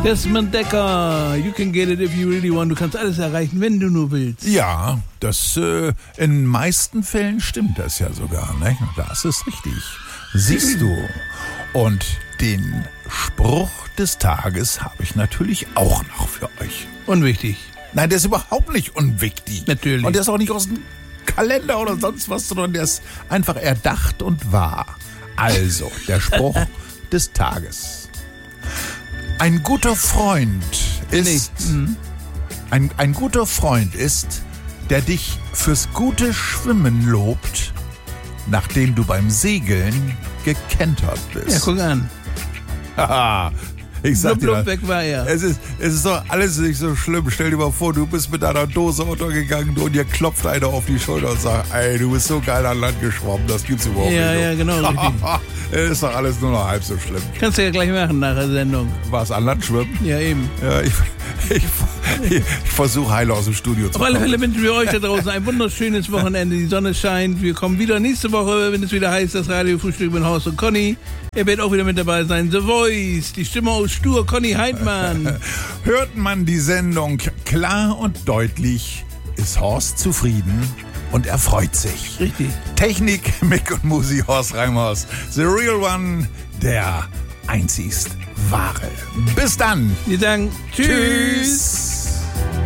Desmond Decker, you can get it if you really want. Du kannst alles erreichen, wenn du nur willst. Ja, das in meisten Fällen stimmt das ja sogar, ne? Das ist richtig. Siehst du. Und den Spruch des Tages habe ich natürlich auch noch für euch. Unwichtig. Nein, der ist überhaupt nicht unwichtig. Natürlich. Und der ist auch nicht aus dem Kalender oder sonst was, sondern der ist einfach erdacht und wahr. Also, der Spruch des Tages. Ein guter Freund ist... Ein guter Freund ist, der dich fürs gute Schwimmen lobt, nachdem du beim Segeln gekentert bist. Ja, guck an. Haha. Ich sag dir, Blub, weg war er. es ist doch alles nicht so schlimm. Stell dir mal vor, du bist mit einer Dose untergegangen und dir klopft einer auf die Schulter und sagt, ey, du bist so geil an Land geschwommen, das gibt's überhaupt nicht. Ja, genau, richtig. Ist doch alles nur noch halb so schlimm. Kannst du ja gleich machen nach der Sendung. Was, an Land schwimmen? Ja, eben. Ja, ich versuche heil aus dem Studio zu Auf alle kommen. Fälle wünschen wir euch da draußen ein wunderschönes Wochenende. Die Sonne scheint. Wir kommen wieder nächste Woche, wenn es wieder heißt, das Radiofrühstück mit Horst und Conny. Er wird auch wieder mit dabei sein. The Voice, die Stimme aus Stur, Conny Heidmann. Hört man die Sendung klar und deutlich, ist Horst zufrieden und er freut sich. Richtig. Technik, Mick und Musi, Horst Reimhaus. The Real One, der einzigst wahre. Bis dann. Wir sagen Tschüss.